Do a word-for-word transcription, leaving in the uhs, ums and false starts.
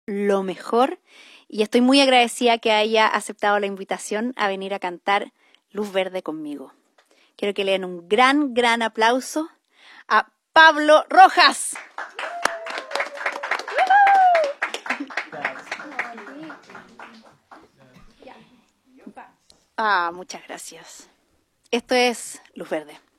lo mejor y estoy muy agradecida que haya aceptado la invitación a venir a cantar Luz Verde conmigo. Quiero que le den un gran, gran aplauso a Pablo Rojas. Ah, muchas gracias. Esto es Luz Verde.